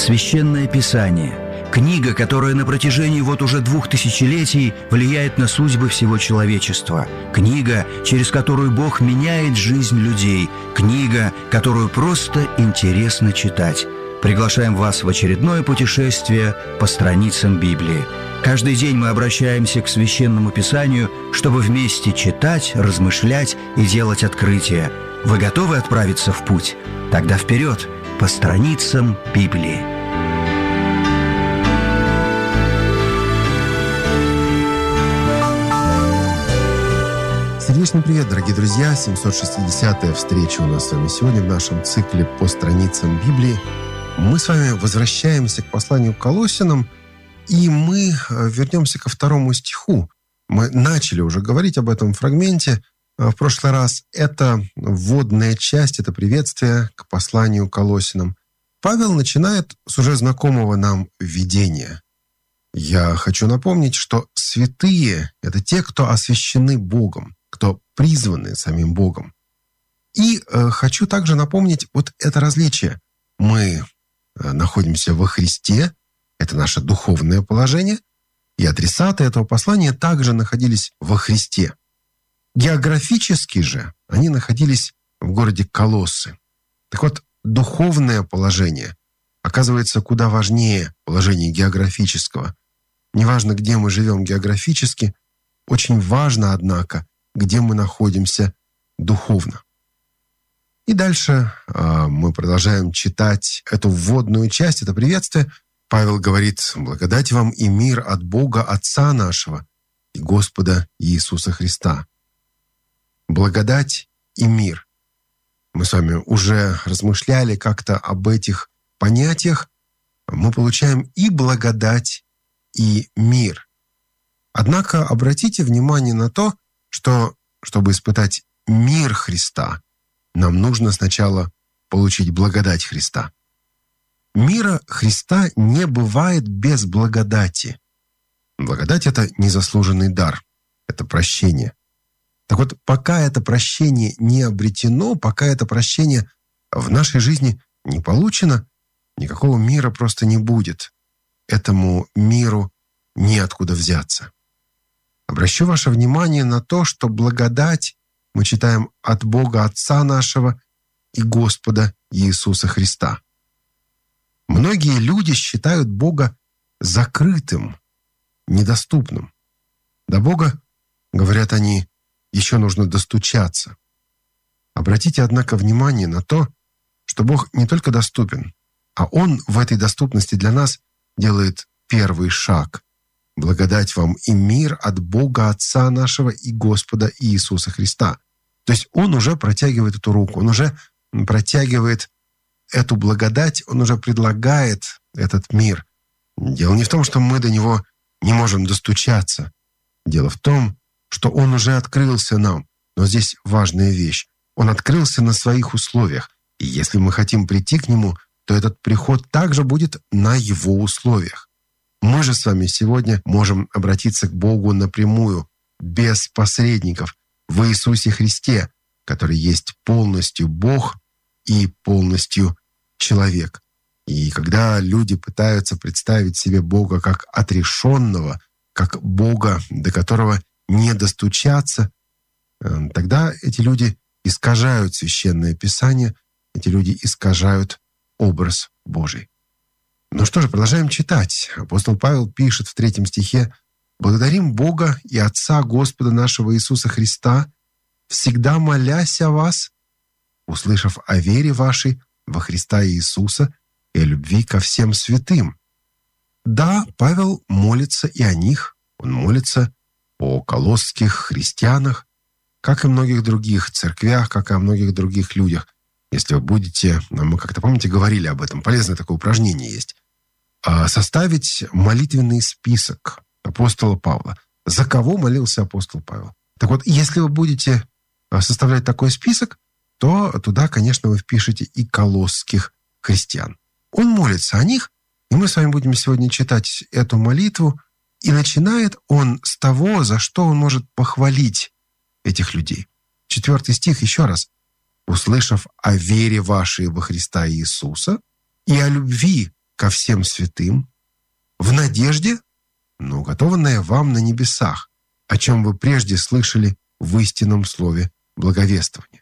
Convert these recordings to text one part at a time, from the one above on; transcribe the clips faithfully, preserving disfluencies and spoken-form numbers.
Священное Писание – книга, которая на протяжении вот уже двух тысячелетий влияет на судьбы всего человечества. Книга, через которую Бог меняет жизнь людей. Книга, которую просто интересно читать. Приглашаем вас в очередное путешествие по страницам Библии. Каждый день мы обращаемся к Священному Писанию, чтобы вместе читать, размышлять и делать открытия. Вы готовы отправиться в путь? Тогда вперед, по страницам Библии. Сердечный привет, дорогие друзья! семьсот шестидесятая встреча у нас с вами сегодня в нашем цикле по страницам Библии. Мы с вами возвращаемся к посланию к Колоссянам, и мы вернемся ко второму стиху. Мы начали уже говорить об этом фрагменте в прошлый раз. Это вводная часть, это приветствие к посланию к Колоссянам. Павел начинает с уже знакомого нам введения. Я хочу напомнить, что святые — это те, кто освящены Богом, кто призваны самим Богом. И э, хочу также напомнить вот это различие. Мы э, находимся во Христе, это наше духовное положение, и адресаты этого послания также находились во Христе. Географически же они находились в городе Колоссы. Так вот, духовное положение оказывается куда важнее положения географического. Неважно, где мы живем географически, очень важно, однако, где мы находимся духовно. И дальше э, мы продолжаем читать эту вводную часть, это приветствие. Павел говорит: «Благодать вам и мир от Бога Отца нашего и Господа Иисуса Христа». Благодать и мир. Мы с вами уже размышляли как-то об этих понятиях. Мы получаем и благодать, и мир. Однако обратите внимание на то, что, чтобы испытать мир Христа, нам нужно сначала получить благодать Христа. Мира Христа не бывает без благодати. Благодать — это незаслуженный дар, это прощение. Так вот, пока это прощение не обретено, пока это прощение в нашей жизни не получено, никакого мира просто не будет. Этому миру неоткуда взяться. Обращу ваше внимание на то, что благодать мы читаем от Бога Отца нашего и Господа Иисуса Христа. Многие люди считают Бога закрытым, недоступным. До Бога, говорят они, еще нужно достучаться. Обратите, однако, внимание на то, что Бог не только доступен, а Он в этой доступности для нас делает первый шаг. Благодать вам и мир от Бога Отца нашего и Господа Иисуса Христа. То есть Он уже протягивает эту руку, Он уже протягивает эту благодать, Он уже предлагает этот мир. Дело не в том, что мы до Него не можем достучаться. Дело в том, что Он уже открылся нам. Но здесь важная вещь. Он открылся на своих условиях. И если мы хотим прийти к Нему, то этот приход также будет на Его условиях. Мы же с вами сегодня можем обратиться к Богу напрямую, без посредников, в Иисусе Христе, который есть полностью Бог и полностью человек. И когда люди пытаются представить себе Бога как отрешенного, как Бога, до которого не достучаться, тогда эти люди искажают Священное Писание, эти люди искажают образ Божий. Ну что же, продолжаем читать. Апостол Павел пишет в третьем стихе: «Благодарим Бога и Отца Господа нашего Иисуса Христа, всегда молясь о вас, услышав о вере вашей во Христа Иисуса и о любви ко всем святым». Да, Павел молится и о них. Он молится о колосских христианах, как и многих других церквях, как и о многих других людях. Если вы будете, мы как-то, помните, говорили об этом, полезное такое упражнение есть, составить молитвенный список апостола Павла. За кого молился апостол Павел? Так вот, если вы будете составлять такой список, то туда, конечно, вы впишете и колосских христиан. Он молится о них, и мы с вами будем сегодня читать эту молитву. И начинает он с того, за что он может похвалить этих людей. Четвертый стих еще раз. «Услышав о вере вашей во Христа Иисуса и о любви ко всем святым, в надежде, но уготованная вам на небесах, о чем вы прежде слышали в истинном слове благовествования».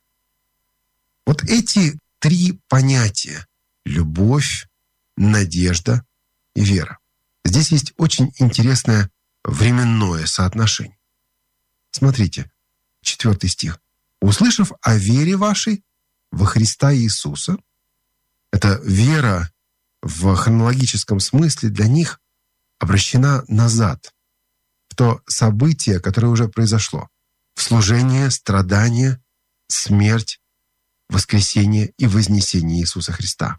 Вот эти три понятия — любовь, надежда и вера. Здесь есть очень интересное временное соотношение. Смотрите, четвертый стих. «Услышав о вере вашей во Христа Иисуса», эта вера в хронологическом смысле для них обращена назад, в то событие, которое уже произошло, в служение, страдание, смерть, воскресение и вознесение Иисуса Христа.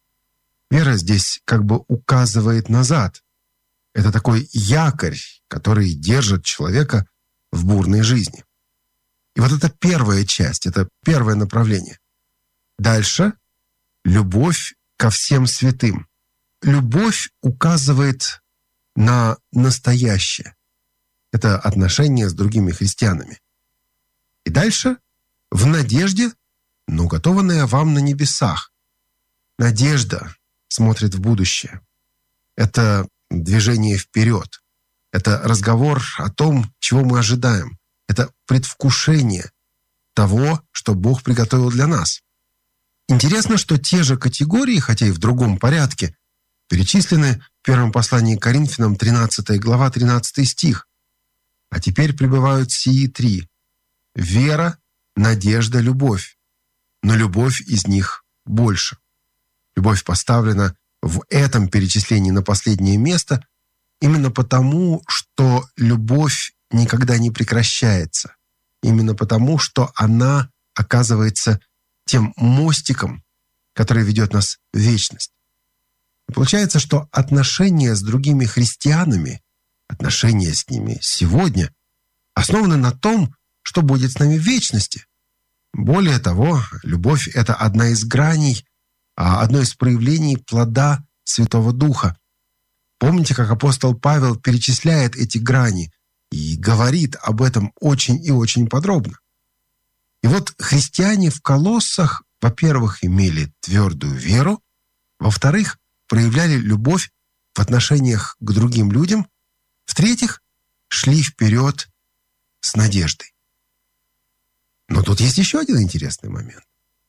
Вера здесь как бы указывает назад. Это такой якорь, который держит человека в бурной жизни. И вот это первая часть, это первое направление. Дальше — любовь ко всем святым. Любовь указывает на настоящее. Это отношения с другими христианами. И дальше — в надежде, но уготованная вам на небесах. Надежда смотрит в будущее. Это движение вперед. Это разговор о том, чего мы ожидаем. Это предвкушение того, что Бог приготовил для нас. Интересно, что те же категории, хотя и в другом порядке, перечислены в первом послании к Коринфянам, тринадцатая глава, тринадцатый стих. А теперь пребывают сии три: вера, надежда, любовь. Но любовь из них больше. Любовь поставлена в этом перечислении на последнее место именно потому, что любовь никогда не прекращается. Именно потому, что она оказывается тем мостиком, который ведет нас в вечность. И получается, что отношения с другими христианами, отношения с ними сегодня основаны на том, что будет с нами в вечности. Более того, любовь — это одна из граней, одно из проявлений плода Святого Духа. Помните, как апостол Павел перечисляет эти грани и говорит об этом очень и очень подробно. И вот христиане в Колоссах, во-первых, имели твердую веру, во-вторых, проявляли любовь в отношениях к другим людям, в-третьих, шли вперед с надеждой. Но тут есть еще один интересный момент.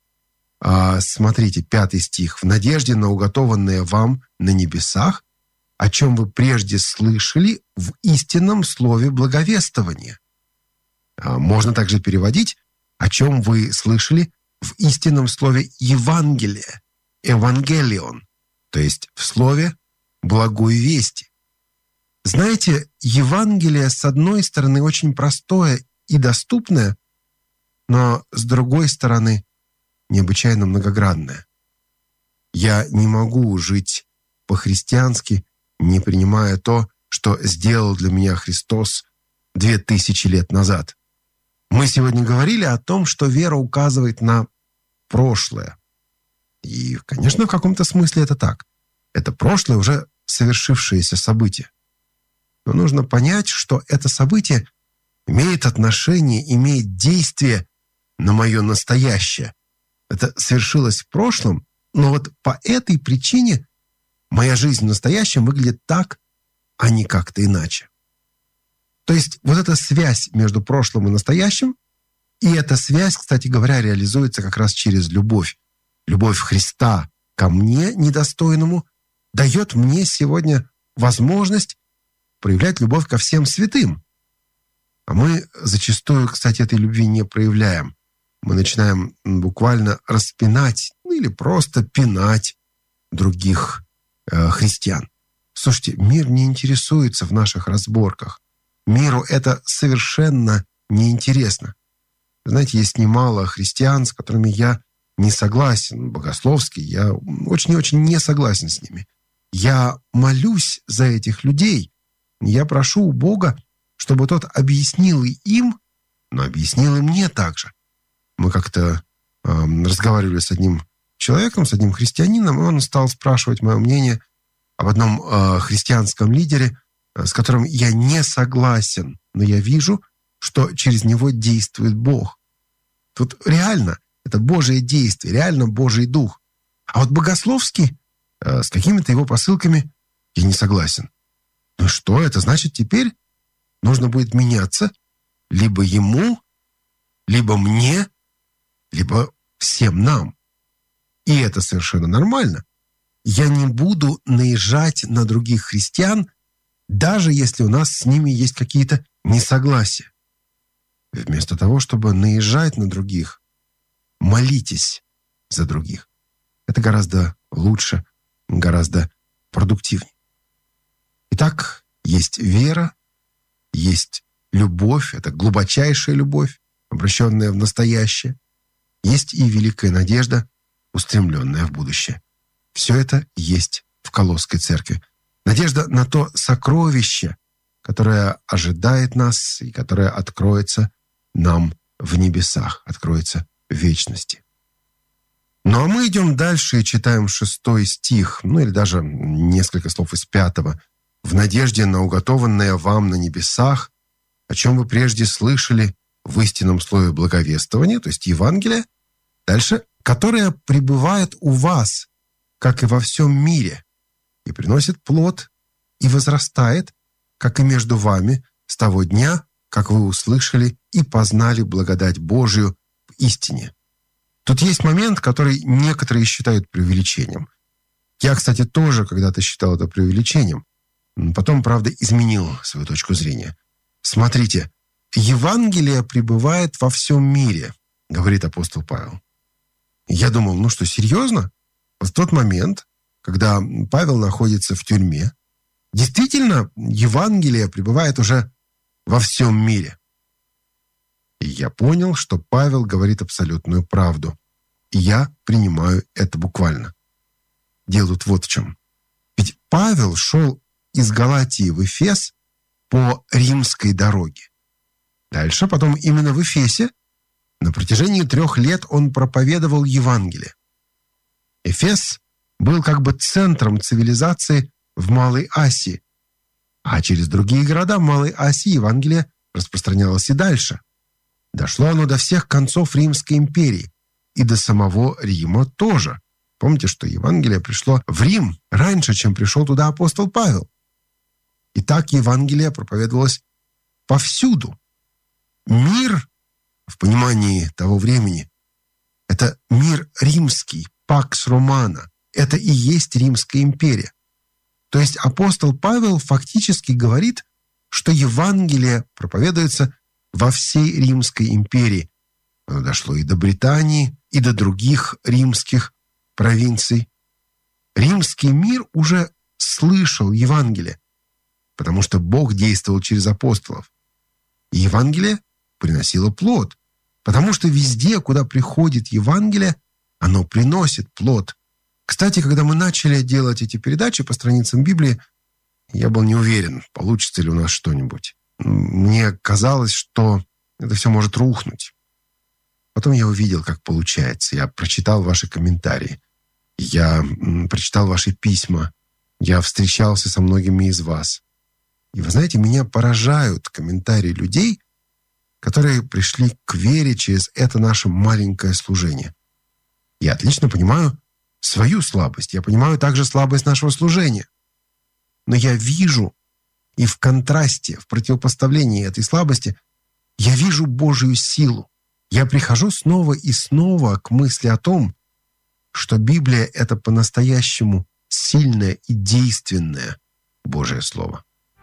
А, смотрите, пятый стих. «В надежде на уготованное вам на небесах, о чем вы прежде слышали в истинном слове благовествования». А, можно также переводить: «о чем вы слышали в истинном слове Евангелия», «евангелион», то есть в слове благой вести. Знаете, Евангелие, с одной стороны, очень простое и доступное, но с другой стороны, необычайно многогранное. Я не могу жить по-христиански, не принимая то, что сделал для меня Христос две тысячи лет назад. Мы сегодня говорили о том, что вера указывает на прошлое. И, конечно, в каком-то смысле это так. Это прошлое уже совершившееся событие. Но нужно понять, что это событие имеет отношение, имеет действие на мое настоящее. Это свершилось в прошлом, но вот по этой причине моя жизнь в настоящем выглядит так, а не как-то иначе. То есть вот эта связь между прошлым и настоящим, и эта связь, кстати говоря, реализуется как раз через любовь. Любовь Христа ко мне, недостойному, дает мне сегодня возможность проявлять любовь ко всем святым. А мы зачастую, кстати, этой любви не проявляем. Мы начинаем буквально распинать, ну или просто пинать других э, христиан. Слушайте, мир не интересуется в наших разборках. Миру это совершенно неинтересно. Знаете, есть немало христиан, с которыми я не согласен, богословски, я очень и очень не согласен с ними. Я молюсь за этих людей. Я прошу у Бога, чтобы тот объяснил и им, но объяснил и мне также. Мы как-то э, разговаривали с одним человеком, с одним христианином, и он стал спрашивать мое мнение об одном э, христианском лидере, э, с которым я не согласен, но я вижу, что через него действует Бог. Тут реально это Божие действие, реально Божий Дух. А вот богословски э, с какими-то его посылками я не согласен. Ну что, это значит теперь нужно будет меняться либо ему, либо мне, либо всем нам. И это совершенно нормально. Я не буду наезжать на других христиан, даже если у нас с ними есть какие-то несогласия. Вместо того, чтобы наезжать на других, молитесь за других. Это гораздо лучше, гораздо продуктивнее. Итак, есть вера, есть любовь, это глубочайшая любовь, обращенная в настоящее. Есть и великая надежда, устремленная в будущее. Все это есть в Колосской церкви. Надежда на то сокровище, которое ожидает нас и которое откроется нам в небесах, откроется в вечности. Ну а мы идем дальше и читаем шестой стих, ну или даже несколько слов из пятого. «В надежде на уготованное вам на небесах, о чем вы прежде слышали в истинном слове благовествования», то есть Евангелия, дальше, «которое пребывает у вас, как и во всем мире, и приносит плод, и возрастает, как и между вами, с того дня, как вы услышали и познали благодать Божию в истине». Тут есть момент, который некоторые считают преувеличением. Я, кстати, тоже когда-то считал это преувеличением. Потом, правда, изменил свою точку зрения. Смотрите, Евангелие пребывает во всем мире, говорит апостол Павел. Я думал, ну что, серьезно? В тот момент, когда Павел находится в тюрьме, действительно, Евангелие пребывает уже во всем мире. И я понял, что Павел говорит абсолютную правду. И я принимаю это буквально. Дело тут вот в чем. Ведь Павел шел из Галатии в Эфес по римской дороге. Дальше, потом именно в Эфесе, на протяжении трех лет он проповедовал Евангелие. Эфес был как бы центром цивилизации в Малой Асии, а через другие города Малой Асии Евангелие распространялось и дальше. Дошло оно до всех концов Римской империи и до самого Рима тоже. Помните, что Евангелие пришло в Рим раньше, чем пришел туда апостол Павел. И так Евангелие проповедовалось повсюду. Мир, в понимании того времени, это мир римский, Пакс Романа. Это и есть Римская империя. То есть апостол Павел фактически говорит, что Евангелие проповедуется во всей Римской империи. Оно дошло и до Британии, и до других римских провинций. Римский мир уже слышал Евангелие, потому что Бог действовал через апостолов. И Евангелие приносило плод, потому что везде, куда приходит Евангелие, оно приносит плод. Кстати, когда мы начали делать эти передачи по страницам Библии, я был не уверен, получится ли у нас что-нибудь. Мне казалось, что это все может рухнуть. Потом я увидел, как получается. Я прочитал ваши комментарии. Я прочитал ваши письма. Я встречался со многими из вас. И вы знаете, меня поражают комментарии людей, которые пришли к вере через это наше маленькое служение. Я отлично понимаю свою слабость. Я понимаю также слабость нашего служения. Но я вижу, и в контрасте, в противопоставлении этой слабости, я вижу Божию силу. Я прихожу снова и снова к мысли о том, что Библия — это по-настоящему сильное и действенное Божие Слово.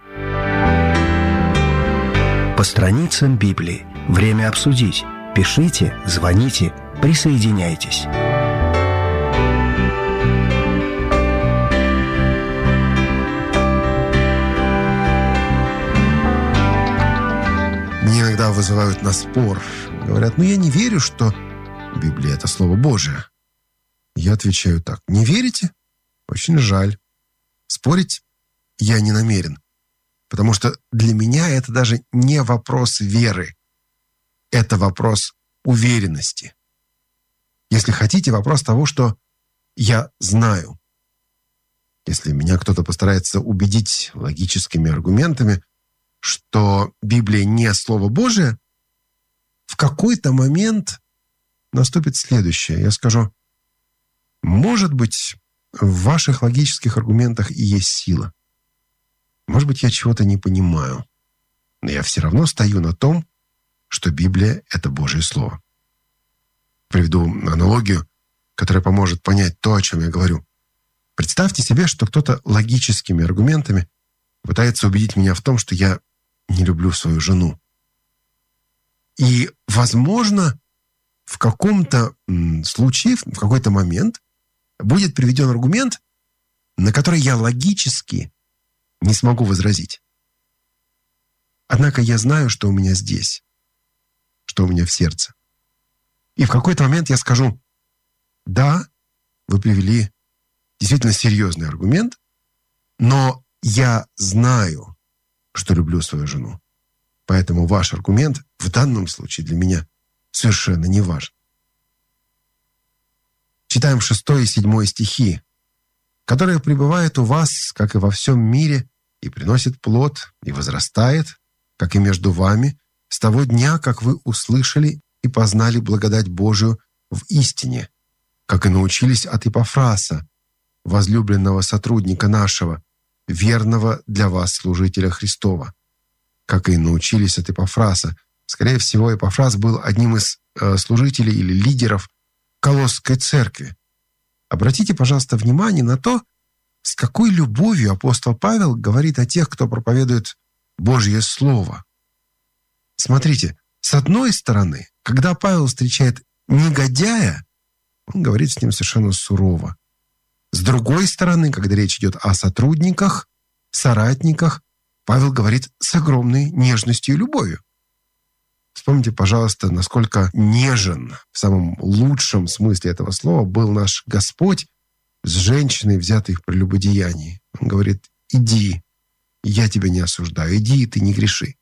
По страницам Библии. Время обсудить. Пишите, звоните, присоединяйтесь. Меня иногда вызывают на спор. Говорят, ну я не верю, что Библия — это Слово Божие. Я отвечаю так. Не верите? Очень жаль. Спорить я не намерен. Потому что для меня это даже не вопрос веры. Это вопрос уверенности. Если хотите, вопрос того, что я знаю. Если меня кто-то постарается убедить логическими аргументами, что Библия не Слово Божие, в какой-то момент наступит следующее. Я скажу, может быть, в ваших логических аргументах и есть сила. Может быть, я чего-то не понимаю, но я все равно стою на том, что Библия — это Божье Слово. Приведу аналогию, которая поможет понять то, о чем я говорю. Представьте себе, что кто-то логическими аргументами пытается убедить меня в том, что я не люблю свою жену. И, возможно, в каком-то случае, в какой-то момент будет приведен аргумент, на который я логически не смогу возразить. Однако я знаю, что у меня здесь, что у меня в сердце. И в какой-то момент я скажу: да, вы привели действительно серьезный аргумент, но я знаю, что люблю свою жену. Поэтому ваш аргумент в данном случае для меня совершенно не важен. Читаем шестой и седьмой стихи. «Которая пребывает у вас, как и во всем мире, и приносит плод, и возрастает, как и между вами, с того дня, как вы услышали и познали благодать Божию в истине, как и научились от Епафраса, возлюбленного сотрудника нашего, верного для вас служителя Христова». Как и научились от Епафраса. Скорее всего, Епафрас был одним из э, служителей или лидеров Колосской церкви. Обратите, пожалуйста, внимание на то, с какой любовью апостол Павел говорит о тех, кто проповедует Божье Слово. Смотрите, с одной стороны, когда Павел встречает негодяя, он говорит с ним совершенно сурово. С другой стороны, когда речь идет о сотрудниках, соратниках, Павел говорит с огромной нежностью и любовью. Вспомните, пожалуйста, насколько нежен в самом лучшем смысле этого слова был наш Господь с женщиной, взятой в прелюбодеянии. Он говорит: иди, я тебя не осуждаю, иди, и ты не греши.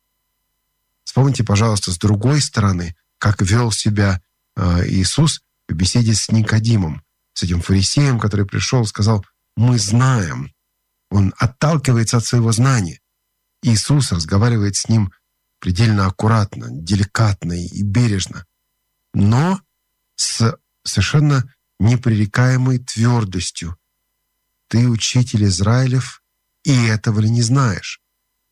Вспомните, пожалуйста, с другой стороны, как вел себя Иисус в беседе с Никодимом, с этим фарисеем, который пришел и сказал: мы знаем. Он отталкивается от своего знания. Иисус разговаривает с ним предельно аккуратно, деликатно и бережно, но с совершенно непререкаемой твердостью. Ты учитель Израилев, и этого ли не знаешь?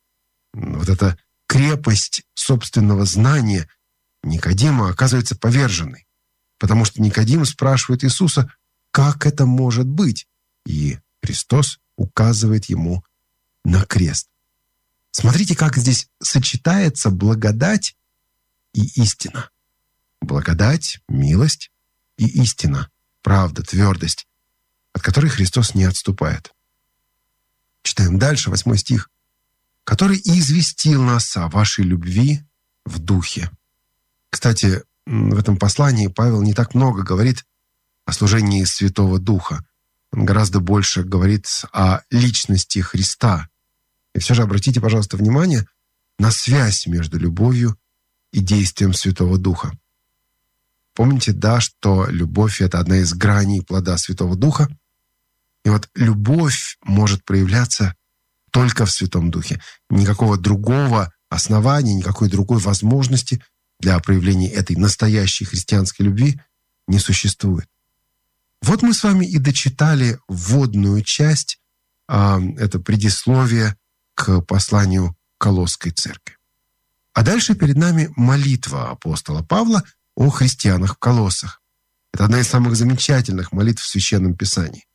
Вот эта крепость собственного знания Никодима оказывается поверженной, потому что Никодим спрашивает Иисуса, как это может быть? И Христос указывает ему на крест. Смотрите, как здесь сочетается благодать и истина. Благодать, милость и истина, правда, твердость, от которой Христос не отступает. Читаем дальше, восьмой стих. «Который и известил нас о вашей любви в духе». Кстати, в этом послании Павел не так много говорит о служении Святого Духа. Он гораздо больше говорит о личности Христа. И все же обратите, пожалуйста, внимание на связь между любовью и действием Святого Духа. Помните, да, что любовь — это одна из граней плода Святого Духа. И вот любовь может проявляться только в Святом Духе. Никакого другого основания, никакой другой возможности для проявления этой настоящей христианской любви не существует. Вот мы с вами и дочитали вводную часть, а, это предисловие к посланию Колосской церкви. А дальше перед нами молитва апостола Павла о христианах в Колоссах. Это одна из самых замечательных молитв в Священном Писании.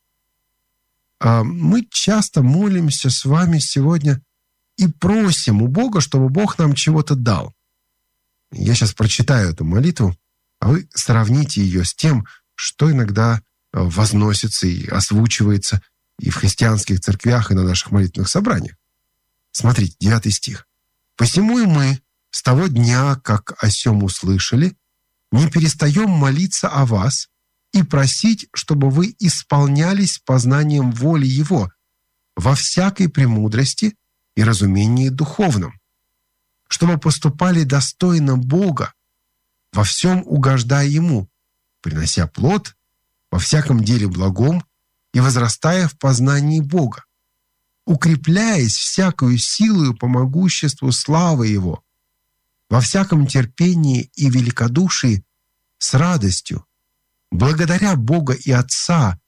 А мы часто молимся с вами сегодня и просим у Бога, чтобы Бог нам чего-то дал. Я сейчас прочитаю эту молитву, а вы сравните ее с тем, что иногда возносится и озвучивается и в христианских церквях, и на наших молитвенных собраниях. Смотрите, девятый стих. «Посему и мы с того дня, как о сем услышали, не перестаем молиться о вас и просить, чтобы вы исполнялись познанием воли Его во всякой премудрости и разумении духовном, чтобы поступали достойно Бога, во всем угождая Ему, принося плод во всяком деле благом и возрастая в познании Бога, укрепляясь всякою силою по могуществу славы Его, во всяком терпении и великодушии с радостью, благодаря Бога и Отца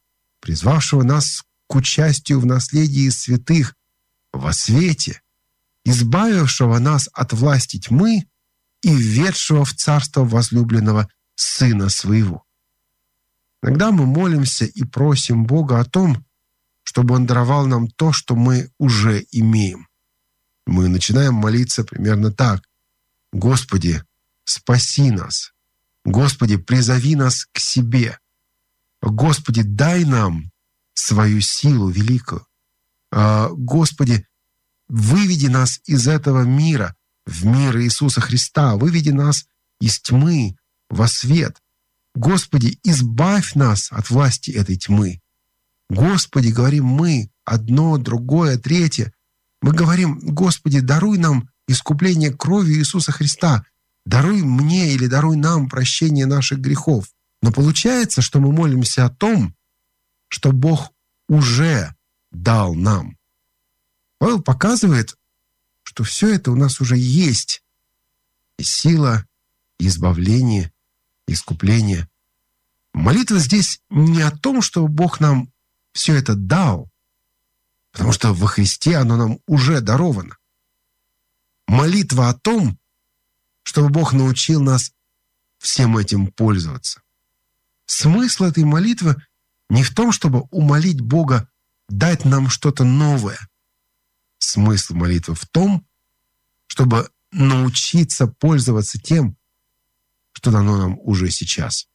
призвавшего нас к участию в наследии святых во свете, избавившего нас от власти тьмы и введшего в царство возлюбленного Сына Своего. Иногда мы молимся и просим Бога о том, чтобы Он даровал нам то, что мы уже имеем. Мы начинаем молиться примерно так: «Господи, спаси нас! Господи, призови нас к себе! Господи, дай нам свою силу великую! Господи, выведи нас из этого мира в мир Иисуса Христа, выведи нас из тьмы во свет! Господи, избавь нас от власти этой тьмы! Господи, говорим мы, одно, другое, третье. Мы говорим: Господи, даруй нам искупление кровью Иисуса Христа, даруй мне или даруй нам прощение наших грехов». Но получается, что мы молимся о том, что Бог уже дал нам. Павел показывает, что все это у нас уже есть. И сила, и избавление, и искупление. Молитва здесь не о том, что Бог нам все это дал, потому что во Христе оно нам уже даровано. Молитва о том, чтобы Бог научил нас всем этим пользоваться. Смысл этой молитвы не в том, чтобы умолить Бога дать нам что-то новое. Смысл молитвы в том, чтобы научиться пользоваться тем, что дано нам уже сейчас.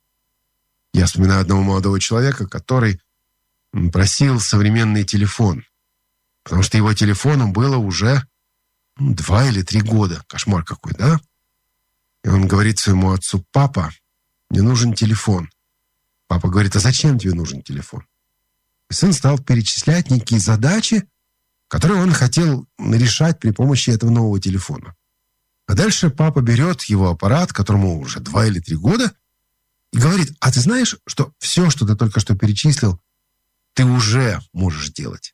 Я вспоминаю одного молодого человека, который просил современный телефон, потому что его телефону было уже ну, два или три года. Кошмар какой, да? И он говорит своему отцу: «Папа, мне нужен телефон». Папа говорит: «А зачем тебе нужен телефон?» И сын стал перечислять некие задачи, которые он хотел решать при помощи этого нового телефона. А дальше папа берет его аппарат, которому уже два или три года, и говорит: «А ты знаешь, что все, что ты только что перечислил, ты уже можешь делать?»